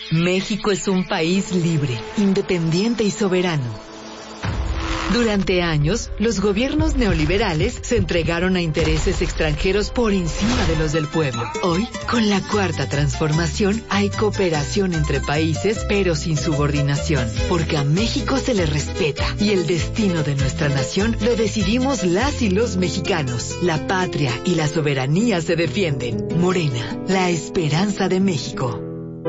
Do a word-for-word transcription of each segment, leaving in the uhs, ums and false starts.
México es un país libre, independiente y soberano. Durante años, los gobiernos neoliberales se entregaron a intereses extranjeros por encima de los del pueblo. Hoy, con la cuarta transformación, hay cooperación entre países, pero sin subordinación, porque a México se le respeta y el destino de nuestra nación lo decidimos las y los mexicanos. La patria y la soberanía se defienden. Morena, la esperanza de México.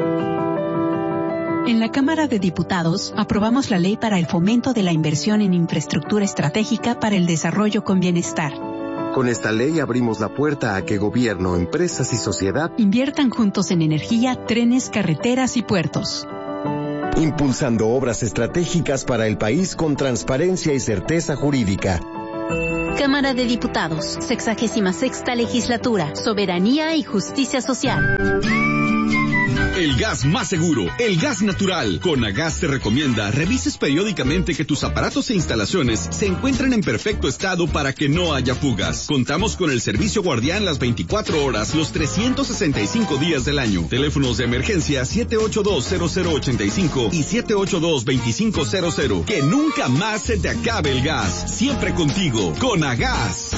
En la Cámara de Diputados aprobamos la ley para el fomento de la inversión en infraestructura estratégica para el desarrollo con bienestar. Con esta ley abrimos la puerta a que gobierno, empresas y sociedad inviertan juntos en energía, trenes, carreteras y puertos. Impulsando obras estratégicas para el país con transparencia y certeza jurídica. Cámara de Diputados, sexagésima sexta legislatura, soberanía y justicia social. El gas más seguro, el gas natural. Conagas te recomienda revises periódicamente que tus aparatos e instalaciones se encuentren en perfecto estado para que no haya fugas. Contamos con el servicio guardián las veinticuatro horas, los trescientos sesenta y cinco días del año. Teléfonos de emergencia siete ocho dos cero cero ocho cinco y siete ocho dos dos cinco cero cero. Que nunca más se te acabe el gas. Siempre contigo, Conagas.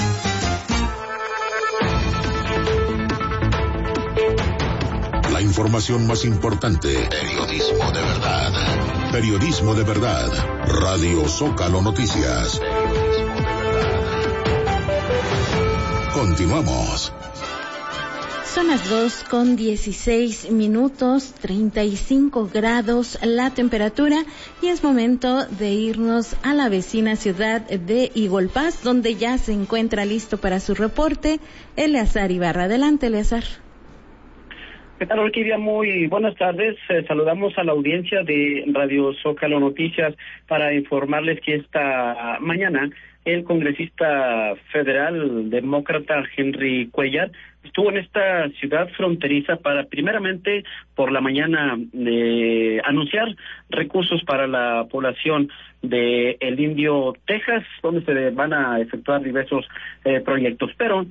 La información más importante. Periodismo de verdad. Periodismo de verdad. Radio Zócalo Noticias. Continuamos. Son las dos con dieciséis minutos, treinta y cinco grados la temperatura, y es momento de irnos a la vecina ciudad de Igolpaz, donde ya se encuentra listo para su reporte Eleazar Ibarra. Adelante, Eleazar. ¿Qué tal, Orquídea? Muy buenas tardes. Eh, saludamos a la audiencia de Radio Zócalo Noticias para informarles que esta mañana el congresista federal demócrata Henry Cuellar estuvo en esta ciudad fronteriza para, primeramente, por la mañana, eh, anunciar recursos para la población de El Indio, Texas, donde se van a efectuar diversos eh, proyectos. Pero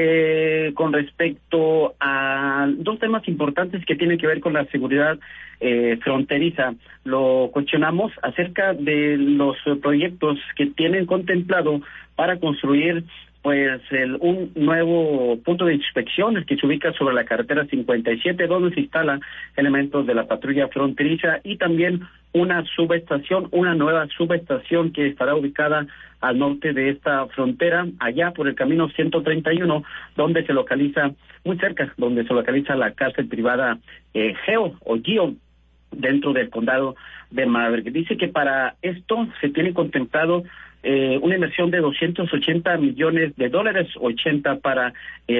eh, con respecto a dos temas importantes que tienen que ver con la seguridad eh, fronteriza, lo cuestionamos acerca de los proyectos que tienen contemplado para construir pues el, un nuevo punto de inspección que se ubica sobre la carretera cincuenta y siete, donde se instalan elementos de la patrulla fronteriza, y también una subestación, una nueva subestación que estará ubicada al norte de esta frontera, allá por el camino ciento treinta y uno, donde se localiza, muy cerca, donde se localiza la cárcel privada eh, Geo o Gio, dentro del condado de Maverick. Dice que para esto se tiene contemplado Eh, una inversión de doscientos ochenta millones de dólares, ochenta para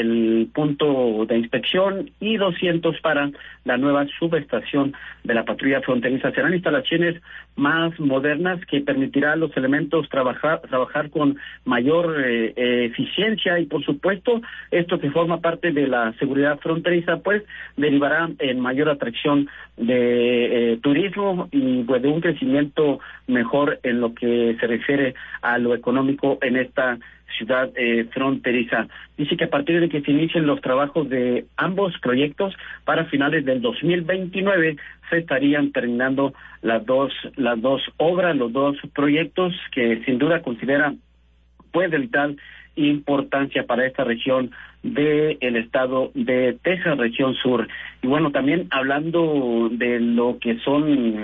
el punto de inspección y doscientos para la nueva subestación de la patrulla fronteriza. Serán instalaciones más modernas que permitirá a los elementos trabajar trabajar con mayor eh, eh, eficiencia, y por supuesto esto que forma parte de la seguridad fronteriza pues derivará en mayor atracción de eh, turismo y pues de un crecimiento mejor en lo que se refiere a lo económico en esta ciudad eh, fronteriza. Dice que a partir de que se inicien los trabajos de ambos proyectos, para finales del dos mil veintinueve se estarían terminando las dos las dos obras, los dos proyectos que sin duda considera pues de vital importancia para esta región del estado de Texas, región sur. Y bueno, también hablando de lo que son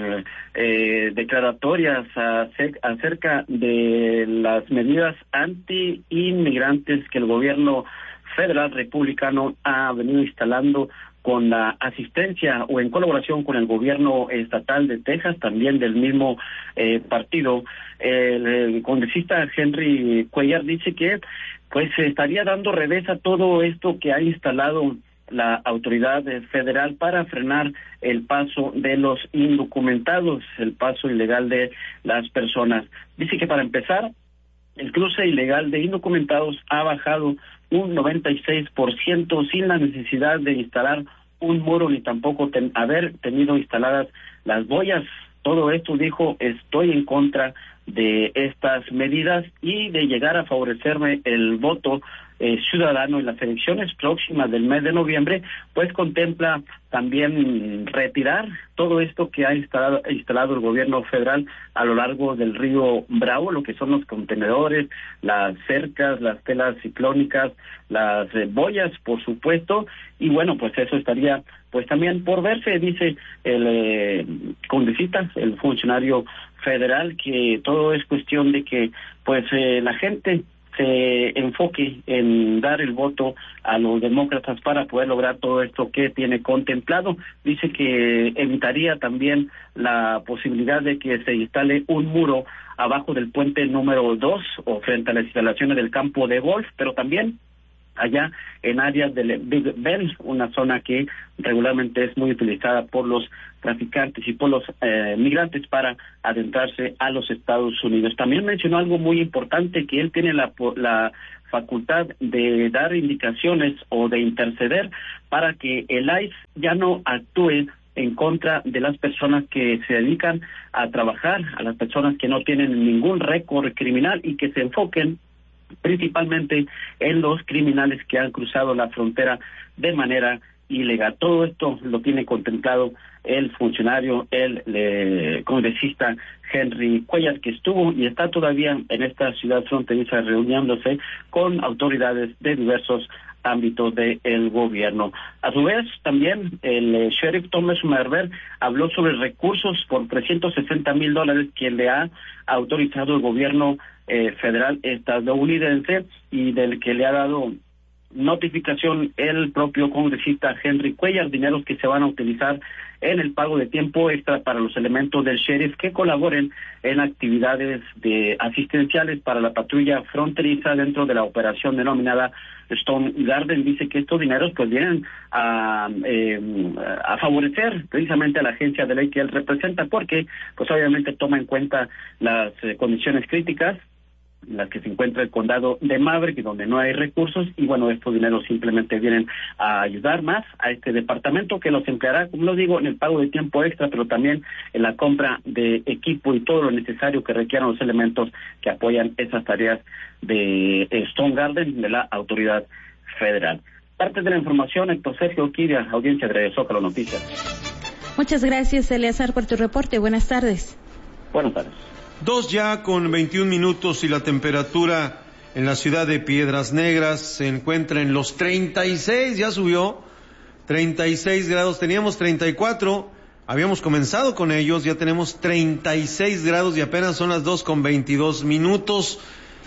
eh, declaratorias acerca de las medidas anti-inmigrantes que el gobierno federal republicano ha venido instalando con la asistencia o en colaboración con el gobierno estatal de Texas, también del mismo eh, partido. El, el congresista Henry Cuellar dice que pues se estaría dando revés a todo esto que ha instalado la autoridad federal para frenar el paso de los indocumentados, el paso ilegal de las personas. Dice que para empezar, el cruce ilegal de indocumentados ha bajado un noventa y seis por ciento sin la necesidad de instalar un muro ni tampoco ten, haber tenido instaladas las boyas. Todo esto, dijo, estoy en contra de estas medidas y de llegar a favorecerme el voto eh, ciudadano en las elecciones próximas del mes de noviembre, pues contempla también retirar todo esto que ha instalado, instalado el gobierno federal a lo largo del río Bravo, lo que son los contenedores, las cercas, las telas ciclónicas, las eh, boyas, por supuesto, y bueno, pues eso estaría pues también por verse, dice el eh, congresista, el funcionario federal, que todo es cuestión de que pues eh, la gente se enfoque en dar el voto a los demócratas para poder lograr todo esto que tiene contemplado. Dice que evitaría también la posibilidad de que se instale un muro abajo del puente número dos o frente a las instalaciones del campo de golf, pero también allá en áreas del Big Bend, una zona que regularmente es muy utilizada por los traficantes y por los eh, migrantes para adentrarse a los Estados Unidos. También mencionó algo muy importante, que él tiene la, la facultad de dar indicaciones o de interceder para que el I C E ya no actúe en contra de las personas que se dedican a trabajar, a las personas que no tienen ningún récord criminal y que se enfoquen principalmente en los criminales que han cruzado la frontera de manera ilegal. Todo esto lo tiene contemplado el funcionario, el eh, congresista Henry Cuellar, que estuvo y está todavía en esta ciudad fronteriza reuniéndose con autoridades de diversos ámbitos del gobierno. A su vez, también el eh, sheriff Thomas Merver habló sobre recursos por trescientos sesenta mil dólares que le ha autorizado el gobierno eh, federal estadounidense y del que le ha dado notificación el propio congresista Henry Cuellar, dineros que se van a utilizar en el pago de tiempo extra para los elementos del sheriff que colaboren en actividades de asistenciales para la patrulla fronteriza dentro de la operación denominada Stone Garden. Dice que estos dineros pues vienen a, eh, a favorecer precisamente a la agencia de ley que él representa, porque pues obviamente toma en cuenta las eh, condiciones críticas en las que se encuentra el condado de Maverick, donde no hay recursos, y bueno, estos dineros simplemente vienen a ayudar más a este departamento, que los empleará, como lo digo, en el pago de tiempo extra, pero también en la compra de equipo y todo lo necesario que requieran los elementos que apoyan esas tareas de Stone Garden de la autoridad federal. Parte de la información, Héctor Sergio Quiria, audiencia de Zócalo Noticias. Muchas gracias, Eleazar, por tu reporte. Buenas tardes. Buenas tardes. Dos ya con veintiún minutos y la temperatura en la ciudad de Piedras Negras se encuentra en los treinta y seis, ya subió, treinta y seis grados, teníamos treinta y cuatro, habíamos comenzado con ellos, ya tenemos treinta y seis grados y apenas son las dos con veintidós minutos,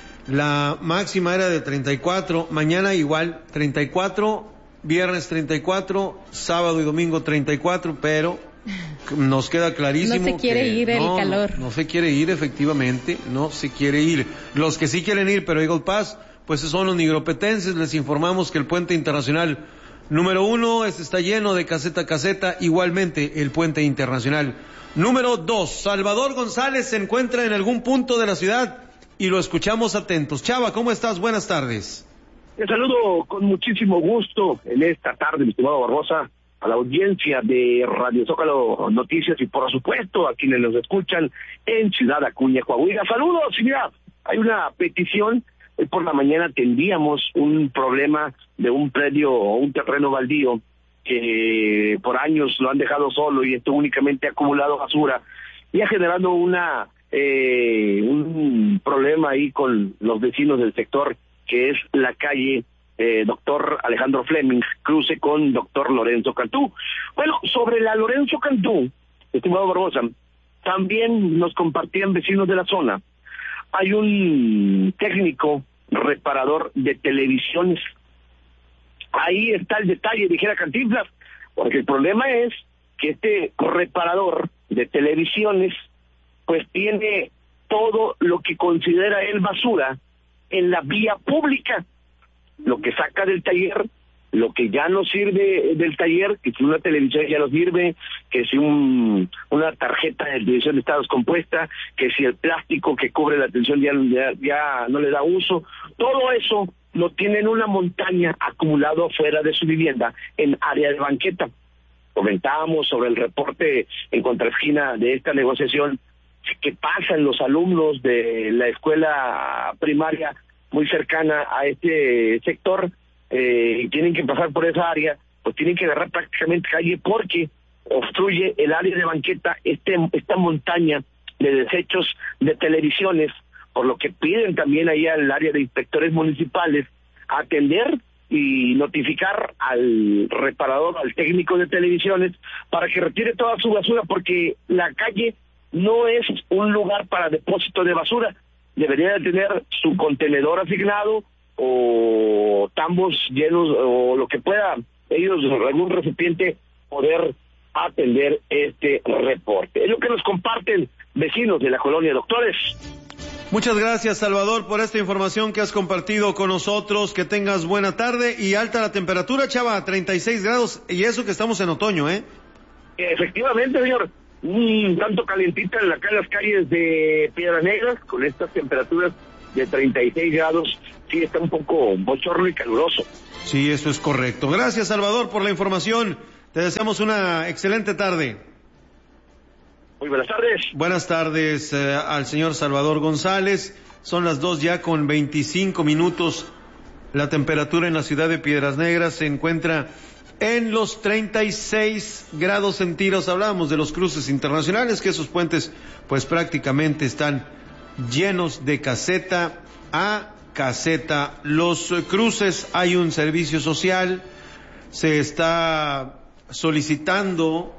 la máxima era de treinta y cuatro, mañana igual, treinta y cuatro, viernes treinta y cuatro, sábado y domingo treinta y cuatro, pero nos queda clarísimo. No se quiere que ir el no, calor. No, no se quiere ir, efectivamente, no se quiere ir. Los que sí quieren ir, pero Eagle Pass, pues son los nigropetenses. Les informamos que el puente internacional número uno este está lleno de caseta a caseta, igualmente el puente internacional número dos. Salvador González se encuentra en algún punto de la ciudad y lo escuchamos atentos. Chava, ¿cómo estás? Buenas tardes. Te saludo con muchísimo gusto en esta tarde, mi estimado Barbosa, a la audiencia de Radio Zócalo Noticias y por supuesto a quienes nos escuchan en Ciudad Acuña, Coahuila. Saludos, y mira, hay una petición. Hoy por la mañana tendríamos un problema de un predio o un terreno baldío que por años lo han dejado solo y esto únicamente ha acumulado basura y ha generado una eh, un problema ahí con los vecinos del sector, que es la calle Eh, doctor Alejandro Fleming, cruce con doctor Lorenzo Cantú. Bueno, sobre la Lorenzo Cantú, estimado Barbosa, también nos compartían vecinos de la zona. Hay un técnico reparador de televisiones. Ahí está el detalle, dijera Cantinflas, porque el problema es que este reparador de televisiones pues tiene todo lo que considera él basura en la vía pública. Lo que saca del taller, lo que ya no sirve del taller, que si una televisión ya no sirve, que si un, una tarjeta de televisión está descompuesta, que si el plástico que cubre la televisión ya, ya, ya no le da uso, todo eso lo tiene en una montaña acumulado fuera de su vivienda, en área de banqueta. Comentábamos sobre el reporte en contraesquina de esta negociación, que pasan los alumnos de la escuela primaria muy cercana a este sector, eh, y tienen que pasar por esa área, pues tienen que agarrar prácticamente calle porque obstruye el área de banqueta este, esta montaña de desechos de televisiones, por lo que piden también ahí al área de inspectores municipales atender y notificar al reparador, al técnico de televisiones, para que retire toda su basura, porque la calle no es un lugar para depósito de basura, debería de tener su contenedor asignado o tambos llenos o lo que pueda ellos, algún recipiente, poder atender este reporte. Es lo que nos comparten vecinos de la colonia Doctores. Muchas gracias, Salvador, por esta información que has compartido con nosotros. Que tengas buena tarde. Y alta la temperatura, Chava, treinta y seis grados, y eso que estamos en otoño, ¿eh? Efectivamente, señor, un tanto calientita en acá en las calles de Piedras Negras, con estas temperaturas de treinta y seis grados, sí está un poco bochorno y caluroso. Sí, eso es correcto. Gracias, Salvador, por la información. Te deseamos una excelente tarde. Muy buenas tardes. Buenas tardes eh, al señor Salvador González. Son las dos ya con veinticinco minutos. La temperatura en la ciudad de Piedras Negras se encuentra en los treinta y seis grados centígrados. Hablábamos de los cruces internacionales, que esos puentes pues prácticamente están llenos de caseta a caseta. Los cruces, hay un servicio social, se está solicitando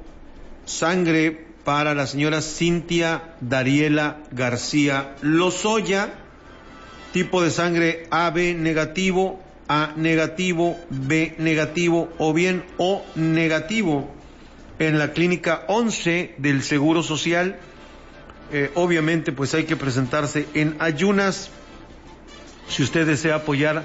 sangre para la señora Cintia Dariela García Lozoya, tipo de sangre A B negativo, A negativo, B negativo o bien O negativo, en la clínica once del Seguro Social. Eh, obviamente pues hay que presentarse en ayunas. Si usted desea apoyar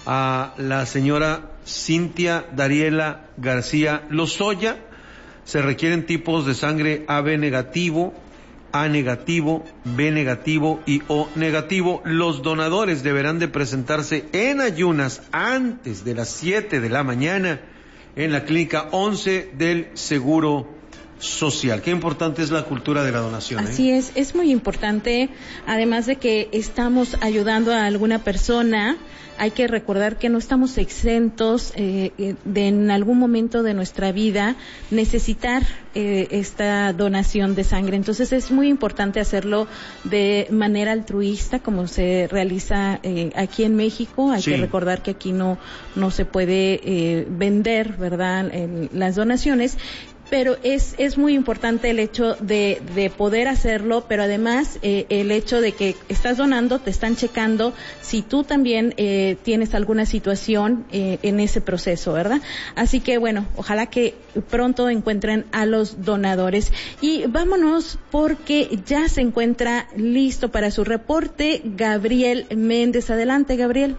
a la señora Cintia Dariela García Lozoya, se requieren tipos de sangre A B negativo, A negativo, B negativo y O negativo. Los donadores deberán de presentarse en ayunas antes de las siete de la mañana en la clínica once del Seguro Social. Qué importante es la cultura de la donación. Así ¿eh? es, es muy importante, además de que estamos ayudando a alguna persona. Hay que recordar que no estamos exentos eh, de en algún momento de nuestra vida necesitar eh, esta donación de sangre. Entonces es muy importante hacerlo de manera altruista, como se realiza eh, aquí en México. Hay sí. que recordar que aquí no no se puede eh, vender, ¿verdad?, en las donaciones. Pero es es muy importante el hecho de, de poder hacerlo, pero además eh, el hecho de que estás donando, te están checando si tú también eh, tienes alguna situación eh, en ese proceso, ¿verdad? Así que bueno, ojalá que pronto encuentren a los donadores. Y vámonos porque ya se encuentra listo para su reporte Gabriel Méndez. Adelante, Gabriel.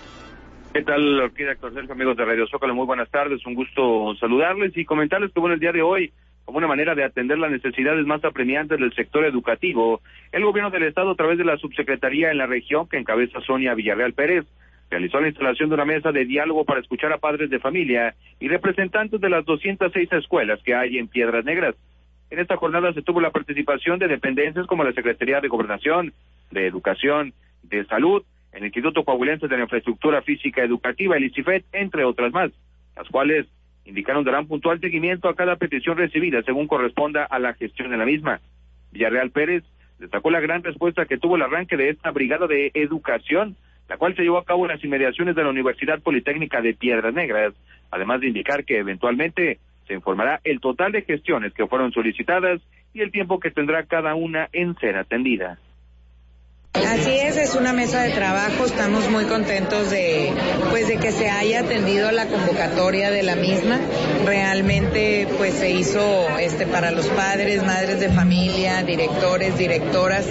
¿Qué tal, Orquídea, doctor Sergio, amigos de Radio Zócalo? Muy buenas tardes, un gusto saludarles y comentarles que, bueno, el día de hoy, como una manera de atender las necesidades más apremiantes del sector educativo, el gobierno del estado, a través de la subsecretaría en la región, que encabeza Sonia Villarreal Pérez, realizó la instalación de una mesa de diálogo para escuchar a padres de familia y representantes de las doscientas seis escuelas que hay en Piedras Negras. En esta jornada se tuvo la participación de dependencias como la Secretaría de Gobernación, de Educación, de Salud, el Instituto Coahuilense de la Infraestructura Física Educativa, el ICIFET, entre otras más, las cuales indicaron darán puntual seguimiento a cada petición recibida según corresponda a la gestión de la misma. Villarreal Pérez destacó la gran respuesta que tuvo el arranque de esta brigada de educación, la cual se llevó a cabo en las inmediaciones de la Universidad Politécnica de Piedras Negras, además de indicar que eventualmente se informará el total de gestiones que fueron solicitadas y el tiempo que tendrá cada una en ser atendida. Así es, es una mesa de trabajo, estamos muy contentos de pues de que se haya atendido la convocatoria de la misma. Realmente pues se hizo este para los padres, madres de familia, directores, directoras,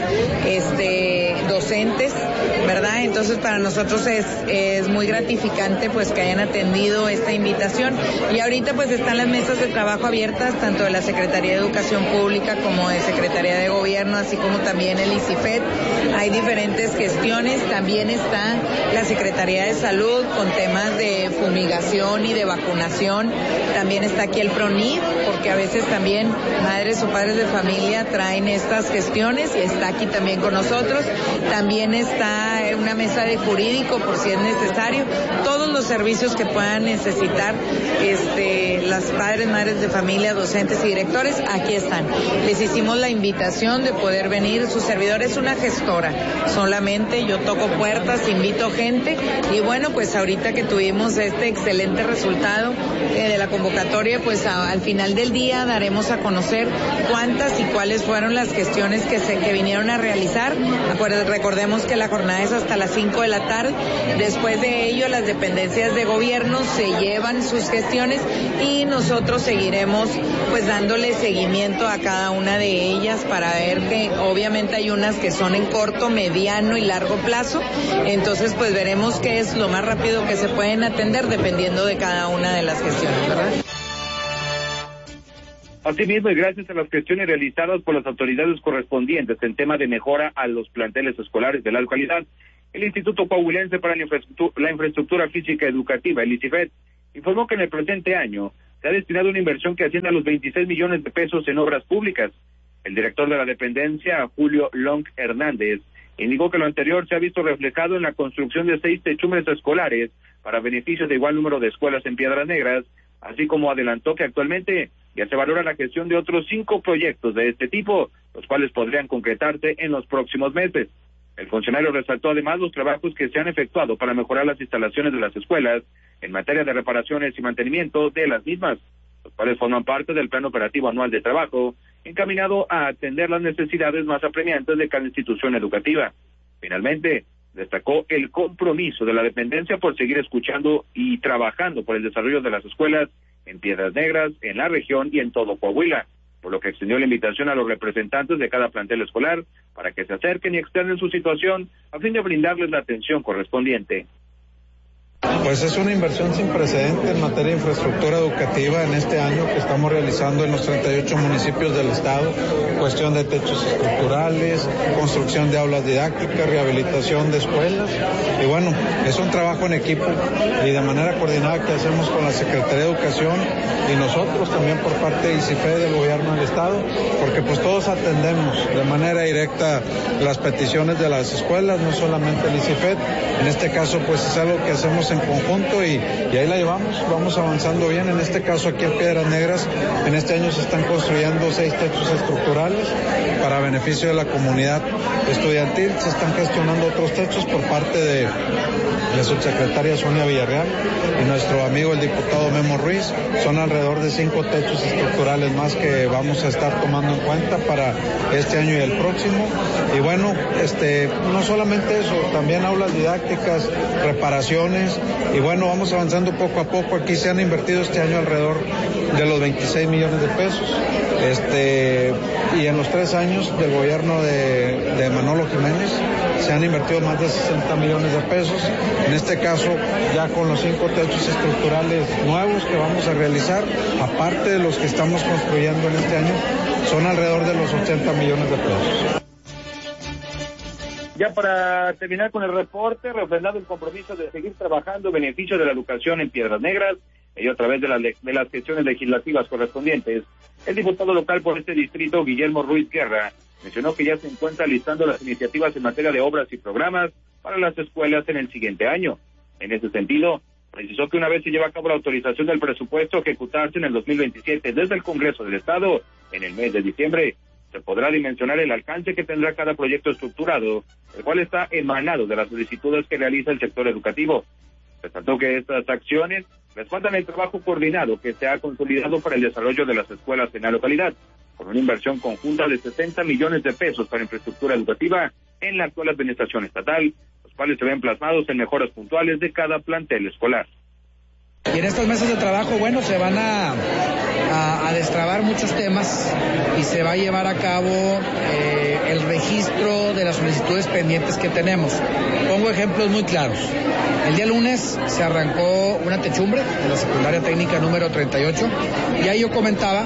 este docentes, ¿verdad? Entonces para nosotros es es muy gratificante pues que hayan atendido esta invitación. Y ahorita pues están las mesas de trabajo abiertas tanto de la Secretaría de Educación Pública como de Secretaría de Gobierno, así como también el ICIFET. Hay diferentes gestiones, también está la Secretaría de Salud con temas de fumigación y de vacunación, también está aquí el PRONIF por porque a veces también madres o padres de familia traen estas gestiones y está aquí también con nosotros. También está una mesa de jurídico por si es necesario. Todos los servicios que puedan necesitar este, las padres, madres de familia, docentes y directores, aquí están. Les hicimos la invitación de poder venir. Su servidor es una gestora. Solamente yo toco puertas, invito gente y bueno, pues ahorita que tuvimos este excelente resultado eh, de la convocatoria, pues a, al final del día daremos a conocer cuántas y cuáles fueron las gestiones que se que vinieron a realizar. Acuérdense, recordemos que la jornada es hasta las cinco de la tarde. Después de ello, las dependencias de gobierno se llevan sus gestiones y nosotros seguiremos pues dándole seguimiento a cada una de ellas para ver que obviamente hay unas que son en corto, mediano y largo plazo. Entonces pues veremos qué es lo más rápido que se pueden atender dependiendo de cada una de las gestiones, ¿verdad? Asimismo, y gracias a las gestiones realizadas por las autoridades correspondientes en tema de mejora a los planteles escolares de la localidad, el Instituto Coahuilense para la Infraestructura, la Infraestructura Física Educativa, el ICIFED, informó que en el presente año se ha destinado una inversión que asciende a los veintiséis millones de pesos en obras públicas. El director de la dependencia, Julio Long Hernández, indicó que lo anterior se ha visto reflejado en la construcción de seis techumbres escolares para beneficio de igual número de escuelas en Piedras Negras, así como adelantó que actualmente ya se valora la gestión de otros cinco proyectos de este tipo, los cuales podrían concretarse en los próximos meses. El funcionario resaltó además los trabajos que se han efectuado para mejorar las instalaciones de las escuelas en materia de reparaciones y mantenimiento de las mismas, los cuales forman parte del Plan Operativo Anual de Trabajo, encaminado a atender las necesidades más apremiantes de cada institución educativa. Finalmente, destacó el compromiso de la dependencia por seguir escuchando y trabajando por el desarrollo de las escuelas en Piedras Negras, en la región y en todo Coahuila, por lo que extendió la invitación a los representantes de cada plantel escolar para que se acerquen y externen su situación a fin de brindarles la atención correspondiente. Pues es una inversión sin precedente en materia de infraestructura educativa en este año que estamos realizando en los treinta y ocho municipios del estado, cuestión de techos estructurales, construcción de aulas didácticas, rehabilitación de escuelas, y bueno, es un trabajo en equipo y de manera coordinada que hacemos con la Secretaría de Educación y nosotros también por parte de ICIFED del gobierno del estado, porque pues todos atendemos de manera directa las peticiones de las escuelas, no solamente el ICIFED, en este caso pues es algo que hacemos en conjunto y, y ahí la llevamos, vamos avanzando bien. En este caso aquí en Piedras Negras, en este año se están construyendo seis techos estructurales para beneficio de la comunidad estudiantil, se están gestionando otros techos por parte de la subsecretaria Sonia Villarreal y nuestro amigo el diputado Memo Ruiz. Son alrededor de cinco techos estructurales más que vamos a estar tomando en cuenta para este año y el próximo. Y bueno, este, no solamente eso, también aulas didácticas, reparaciones, y bueno, vamos avanzando poco a poco. Aquí se han invertido este año alrededor de los veintiséis millones de pesos, este, y en los tres años del gobierno de, de Manolo Jiménez se han invertido más de sesenta millones de pesos. En este caso, ya con los cinco techos estructurales nuevos que vamos a realizar, aparte de los que estamos construyendo en este año, son alrededor de los ochenta millones de pesos. Ya para terminar con el reporte, refrendado el compromiso de seguir trabajando en beneficio de la educación en Piedras Negras, y a través de, la, de las gestiones legislativas correspondientes, el diputado local por este distrito, Guillermo Ruiz Guerra, mencionó que ya se encuentra listando las iniciativas en materia de obras y programas para las escuelas en el siguiente año. En ese sentido, precisó que una vez se lleva a cabo la autorización del presupuesto a ejecutarse en el dos mil veintisiete desde el Congreso del Estado, en el mes de diciembre, se podrá dimensionar el alcance que tendrá cada proyecto estructurado, el cual está emanado de las solicitudes que realiza el sector educativo. Resaltó que estas acciones respaldan el trabajo coordinado que se ha consolidado para el desarrollo de las escuelas en la localidad, con una inversión conjunta de sesenta millones de pesos para infraestructura educativa en la actual administración estatal, los cuales se ven plasmados en mejoras puntuales de cada plantel escolar. Y en estas mesas de trabajo, bueno, se van a, a, a destrabar muchos temas y se va a llevar a cabo eh, el registro de las solicitudes pendientes que tenemos. Pongo ejemplos muy claros. El día lunes se arrancó una techumbre en la secundaria técnica número treinta y ocho y ahí yo comentaba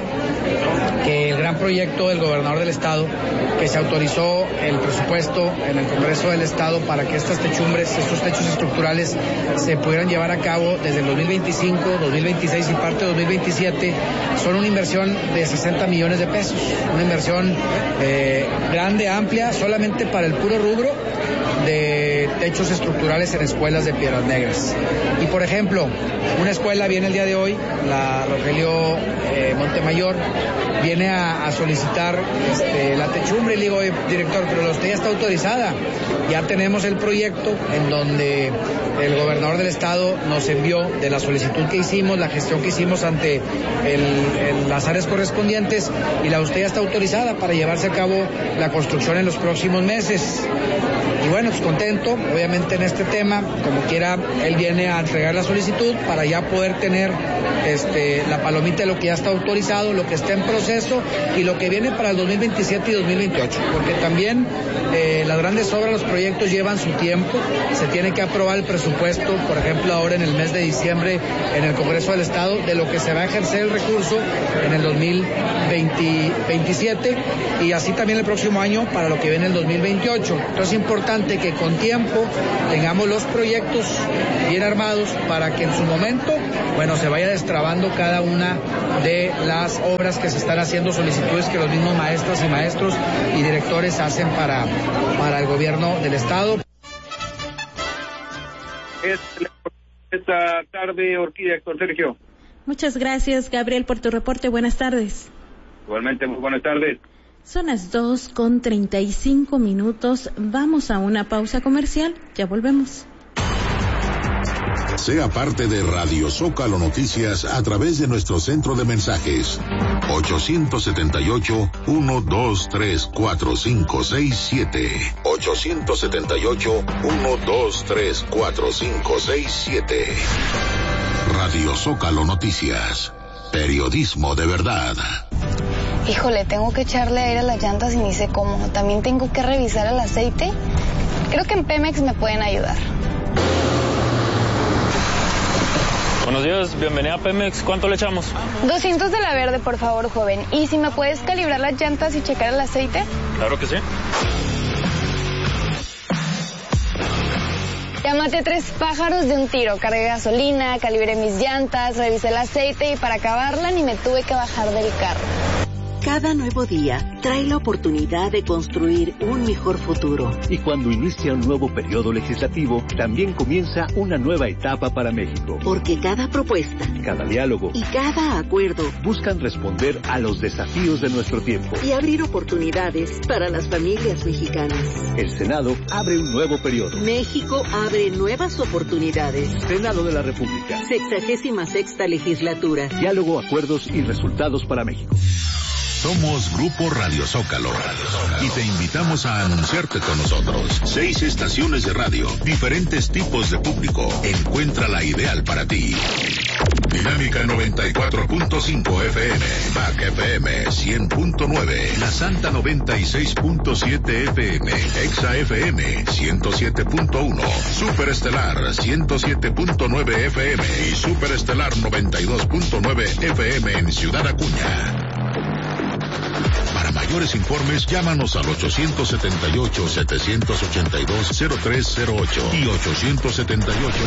que el gran proyecto del gobernador del estado, que se autorizó el presupuesto en el Congreso del Estado para que estas techumbres, estos techos estructurales se pudieran llevar a cabo desde el dos mil veinticinco, dos mil veintiséis y parte de dos mil veintisiete, son una inversión de sesenta millones de pesos, una inversión eh, grande, amplia, solamente para el puro rubro de techos estructurales en escuelas de Piedras Negras. Y por ejemplo, una escuela viene el día de hoy, la Rogelio eh, Montemayor, viene a, a solicitar este, la techumbre, y le digo, director, pero la usted ya está autorizada, ya tenemos el proyecto en donde el gobernador del estado nos envió de la solicitud que hicimos, la gestión que hicimos ante el, el, las áreas correspondientes, y la usted ya está autorizada para llevarse a cabo la construcción en los próximos meses. Y bueno, pues contento, obviamente en este tema, como quiera, él viene a entregar la solicitud para ya poder tener este, la palomita de lo que ya está autorizado, lo que está en proceso y lo que viene para el dos mil veintisiete y dos mil veintiocho, porque también eh, las grandes obras, los proyectos llevan su tiempo, se tiene que aprobar el presupuesto, por ejemplo, ahora en el mes de diciembre en el Congreso del Estado, de lo que se va a ejercer el recurso en el dos mil veintisiete y así también el próximo año para lo que viene el dos mil veintiocho. Entonces es importante que con tiempo tengamos los proyectos bien armados para que en su momento, bueno, se vaya destrabando cada una de las obras que se están haciendo, solicitudes que los mismos maestras y maestros y directores hacen para, para el gobierno del estado. Esta tarde, Orquídea, Héctor Sergio. Muchas gracias, Gabriel, por tu reporte. Buenas tardes. Igualmente, muy buenas tardes. Son las dos con treinta y cinco minutos. Vamos a una pausa comercial. Ya volvemos. Sea parte de Radio Zócalo Noticias a través de nuestro centro de mensajes. ochocientos setenta y ocho, uno dos tres cuatro cinco seis siete. ochocientos setenta y ocho, uno dos tres cuatro cinco seis siete. Radio Zócalo Noticias. Periodismo de verdad. Híjole, tengo que echarle aire a las llantas y ni sé cómo. También tengo que revisar el aceite. Creo que en Pemex me pueden ayudar. Buenos días, bienvenida a Pemex. ¿Cuánto le echamos? doscientos de la verde, por favor, joven. ¿Y si me puedes calibrar las llantas y checar el aceite? Claro que sí. Ya maté tres pájaros de un tiro. Cargué gasolina, calibré mis llantas, revisé el aceite y para acabarla ni me tuve que bajar del carro. Cada nuevo día trae la oportunidad de construir un mejor futuro. Y cuando inicia un nuevo periodo legislativo, también comienza una nueva etapa para México. Porque cada propuesta, cada diálogo y cada acuerdo buscan responder a los desafíos de nuestro tiempo y abrir oportunidades para las familias mexicanas. El Senado abre un nuevo periodo. México abre nuevas oportunidades. Senado de la República. Sexagésima sexta legislatura. Diálogo, acuerdos y resultados para México. Somos Grupo Radio Zócalo y te invitamos a anunciarte con nosotros. Seis estaciones de radio, diferentes tipos de público. Encuentra la ideal para ti. Dinámica noventa y cuatro punto cinco F M, M A C F M cien punto nueve, La Santa noventa y seis punto siete F M, Exa F M ciento siete punto uno, Superestelar ciento siete punto nueve F M y Superestelar noventa y dos punto nueve F M en Ciudad Acuña. Para mayores informes, llámanos al ochocientos setenta y ocho, setecientos ochenta y dos, cero tres cero ocho y ochocientos setenta y ocho.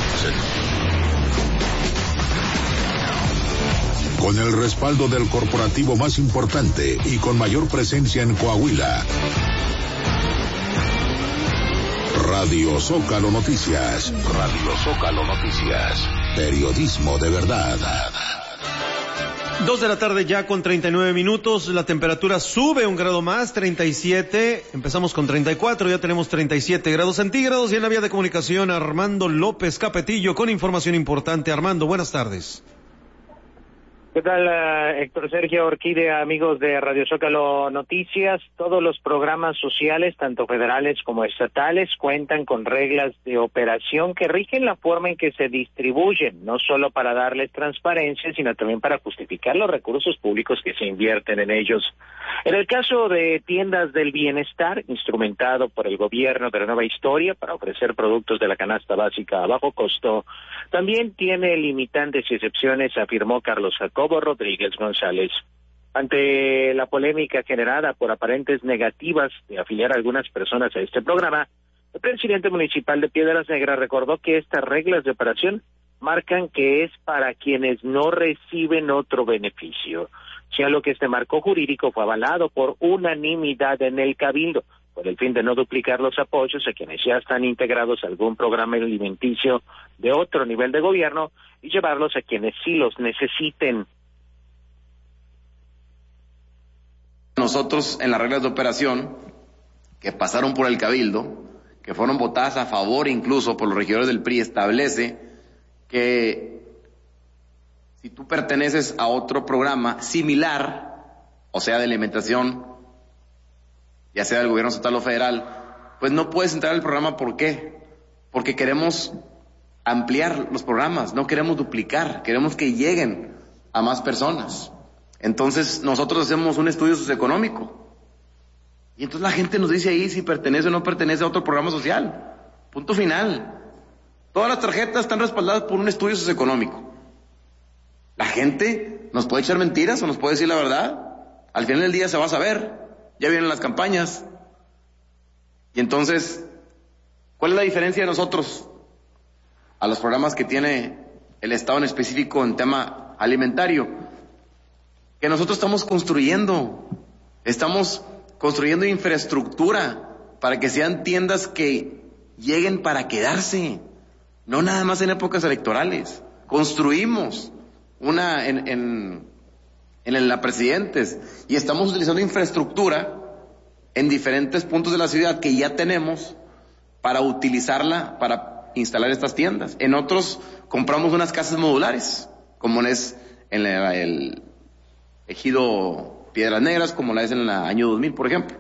Con el respaldo del corporativo más importante y con mayor presencia en Coahuila. Radio Zócalo Noticias. Radio Zócalo Noticias. Periodismo de verdad. Dos de la tarde ya con treinta y nueve minutos, la temperatura sube un grado más, treinta y siete, empezamos con treinta y cuatro, ya tenemos treinta y siete grados centígrados y en la vía de comunicación Armando López Capetillo con información importante. Armando, buenas tardes. ¿Qué tal, uh, Héctor Sergio Orquídea, amigos de Radio Zócalo Noticias? Todos los programas sociales, tanto federales como estatales, cuentan con reglas de operación que rigen la forma en que se distribuyen, no solo para darles transparencia, sino también para justificar los recursos públicos que se invierten en ellos. En el caso de Tiendas del Bienestar, instrumentado por el gobierno de la Nueva Historia para ofrecer productos de la canasta básica a bajo costo, también tiene limitantes y excepciones, afirmó Carlos Jacobo Rodríguez González. Ante la polémica generada por aparentes negativas de afiliar a algunas personas a este programa, el presidente municipal de Piedras Negras recordó que estas reglas de operación marcan que es para quienes no reciben otro beneficio, sea lo que este marco jurídico fue avalado por unanimidad en el Cabildo, con el fin de no duplicar los apoyos a quienes ya están integrados a algún programa alimenticio de otro nivel de gobierno y llevarlos a quienes sí los necesiten. Nosotros en las reglas de operación que pasaron por el Cabildo, que fueron votadas a favor incluso por los regidores del P R I, establece que si tú perteneces a otro programa similar, o sea de alimentación, ya sea del gobierno estatal o federal, pues no puedes entrar al programa. ¿Por qué? Porque queremos ampliar los programas, no queremos duplicar, queremos que lleguen a más personas. Entonces nosotros hacemos un estudio socioeconómico y entonces la gente nos dice ahí si pertenece o no pertenece a otro programa social. Punto final. Todas las tarjetas están respaldadas por un estudio socioeconómico. La gente nos puede echar mentiras o nos puede decir la verdad. Al final del día se va a saber. Ya vienen las campañas. Y entonces, ¿cuál es la diferencia de nosotros a los programas que tiene el Estado en específico en tema alimentario? Que nosotros estamos construyendo, estamos construyendo infraestructura para que sean tiendas que lleguen para quedarse, no nada más en épocas electorales. Construimos una en, en, en la Presidentes y estamos utilizando infraestructura en diferentes puntos de la ciudad que ya tenemos para utilizarla para instalar estas tiendas. En otros compramos unas casas modulares, como es en la, el Ejido Piedras Negras, como la es en el año dos mil, por ejemplo.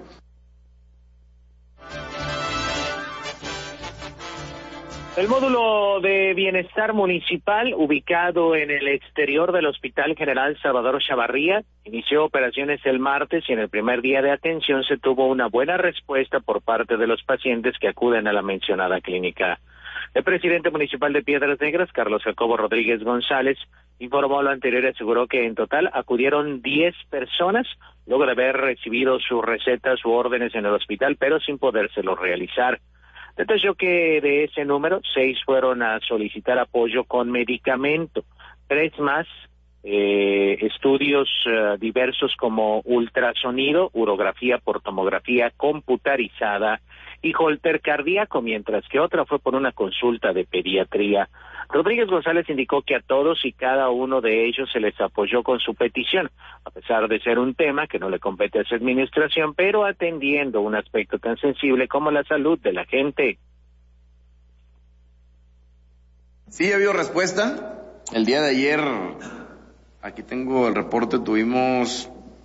El módulo de bienestar municipal, ubicado en el exterior del Hospital General Salvador Chavarría, inició operaciones el martes y en el primer día de atención se tuvo una buena respuesta por parte de los pacientes que acuden a la mencionada clínica. El presidente municipal de Piedras Negras, Carlos Jacobo Rodríguez González, informó lo anterior y aseguró que en total acudieron diez personas luego de haber recibido sus recetas u órdenes en el hospital, pero sin podérselo realizar. Detalló que de ese número, seis fueron a solicitar apoyo con medicamento, tres más eh, estudios uh, diversos como ultrasonido, urografía por tomografía computarizada y holter cardíaco, mientras que otra fue por una consulta de pediatría. Rodríguez González indicó que a todos y cada uno de ellos se les apoyó con su petición, a pesar de ser un tema que no le compete a su administración, pero atendiendo un aspecto tan sensible como la salud de la gente. Sí, ha habido respuesta. El día de ayer, aquí tengo el reporte, tuvimos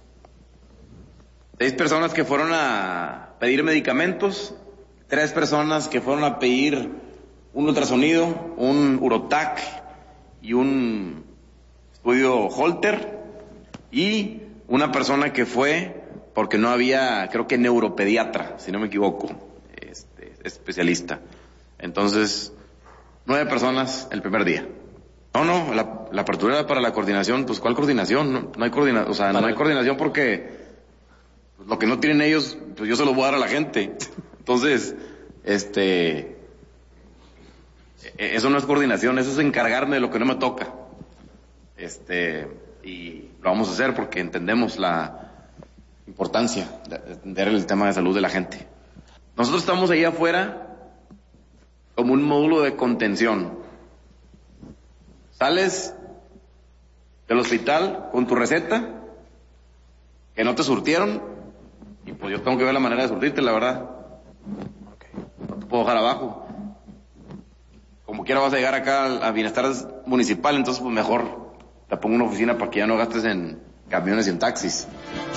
seis personas que fueron a pedir medicamentos, tres personas que fueron a pedir un ultrasonido, un urotac y un estudio holter, y una persona que fue porque no había, creo que neuropediatra, si no me equivoco, este, especialista. Entonces, nueve personas el primer día. No, no, la, la apertura era para la coordinación. Pues, ¿cuál coordinación? No, no hay coordinación, o sea, no hay coordinación porque lo que no tienen ellos, pues yo se lo voy a dar a la gente. Entonces, este, eso no es coordinación, eso es encargarme de lo que no me toca. Este, y lo vamos a hacer porque entendemos la importancia de entender el tema de salud de la gente. Nosotros estamos ahí afuera como un módulo de contención. Sales del hospital con tu receta, que no te surtieron, y pues yo tengo que ver la manera de surtirte, la verdad. No te puedo dejar abajo. Como quiera vas a llegar acá a Bienestar Municipal, entonces pues mejor te pongo una oficina para que ya no gastes en camiones y en taxis.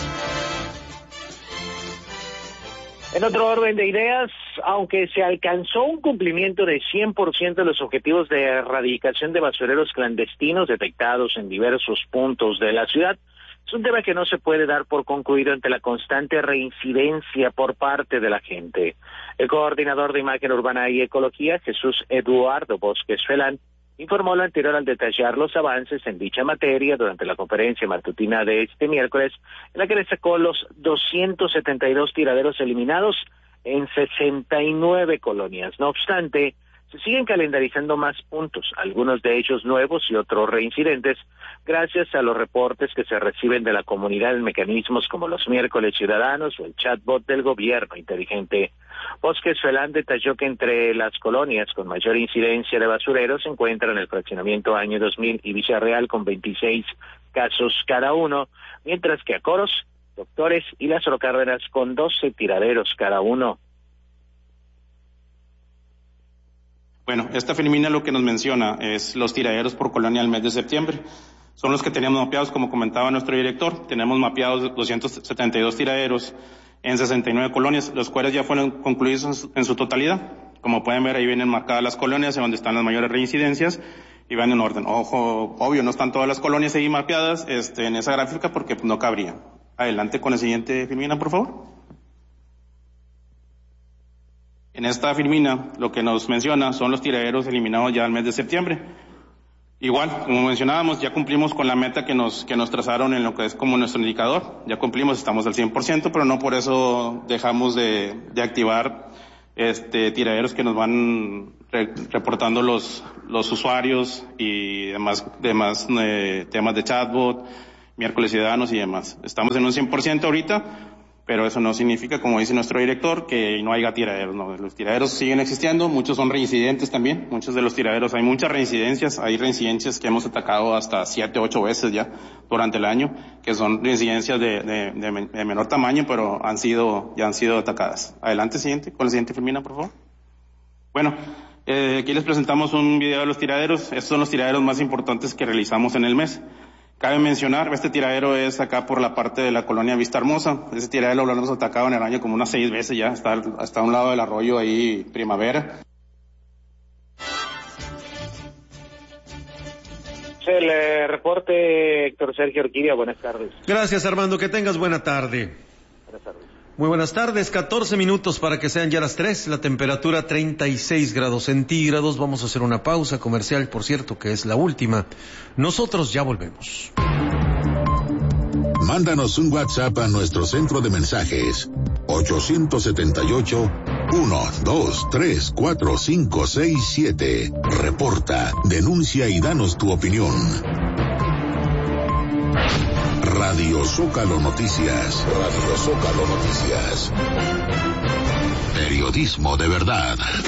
En otro orden de ideas, aunque se alcanzó un cumplimiento de cien por ciento de los objetivos de erradicación de basureros clandestinos detectados en diversos puntos de la ciudad, es un tema que no se puede dar por concluido ante la constante reincidencia por parte de la gente. El coordinador de Imagen Urbana y Ecología, Jesús Eduardo Bosques Felán, Informó lo anterior al detallar los avances en dicha materia durante la conferencia matutina de este miércoles, en la que destacó los doscientos setenta y dos tiraderos eliminados en sesenta y nueve colonias. No obstante, se siguen calendarizando más puntos, algunos de ellos nuevos y otros reincidentes, gracias a los reportes que se reciben de la comunidad en mecanismos como los miércoles ciudadanos o el chatbot del gobierno inteligente. Bosques Felán detalló que entre las colonias con mayor incidencia de basureros se encuentran el fraccionamiento Año dos mil y Villarreal con veintiséis casos cada uno, mientras que Acoros, Doctores y Lázaro Cárdenas con doce tiraderos cada uno. Bueno, esta filmina lo que nos menciona es los tiraderos por colonia al mes de septiembre. Son los que teníamos mapeados, como comentaba nuestro director. Tenemos mapeados doscientos setenta y dos tiraderos en sesenta y nueve colonias, los cuales ya fueron concluidos en su totalidad. Como pueden ver, ahí vienen marcadas las colonias en donde están las mayores reincidencias y van en orden. Ojo, obvio, no están todas las colonias ahí mapeadas este, en esa gráfica porque no cabría. Adelante con el siguiente filmina, por favor. En esta filmina lo que nos menciona son los tiraderos eliminados ya al mes de septiembre. Igual, como mencionábamos, ya cumplimos con la meta que nos que nos trazaron en lo que es como nuestro indicador. Ya cumplimos, estamos al cien por ciento, pero no por eso dejamos de, de activar este tiraderos que nos van re, reportando los los usuarios y demás, demás eh, temas de chatbot, miércoles ciudadanos y demás. Estamos en un cien por ciento ahorita, pero eso no significa, como dice nuestro director, que no haya tiraderos. No, los tiraderos siguen existiendo, muchos son reincidentes también, muchos de los tiraderos, hay muchas reincidencias, hay reincidencias que hemos atacado hasta siete, ocho veces ya durante el año, que son reincidencias de, de, de, de menor tamaño, pero han sido, ya han sido atacadas. Adelante, siguiente, con la siguiente filmina, por favor. Bueno, eh, aquí les presentamos un video de los tiraderos. Estos son los tiraderos más importantes que realizamos en el mes. Cabe mencionar, este tiradero es acá por la parte de la colonia Vista Hermosa. Ese tiradero lo hemos atacado en el año como unas seis veces ya, está hasta un lado del arroyo ahí, Primavera. El eh, reporte, Héctor Sergio Orquídea, buenas tardes. Gracias, Armando, que tengas buena tarde. Buenas tardes. Muy buenas tardes, catorce minutos para que sean ya las tres, la temperatura treinta y seis grados centígrados. Vamos a hacer una pausa comercial, por cierto, que es la última. Nosotros ya volvemos. Mándanos un WhatsApp a nuestro centro de mensajes ocho siete ocho, uno, dos, tres, cuatro, cinco, seis, siete. Reporta, denuncia y danos tu opinión. Radio Zócalo Noticias. Radio Zócalo Noticias. Periodismo de verdad.